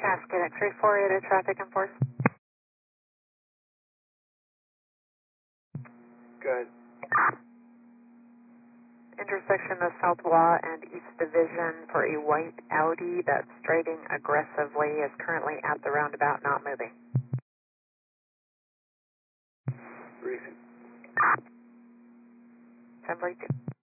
Cascade X-ray 48 traffic enforce. Good. Intersection of South Waugh and East Division for a white Audi that's striding aggressively, is currently at the roundabout, not moving. Briefing. 1042.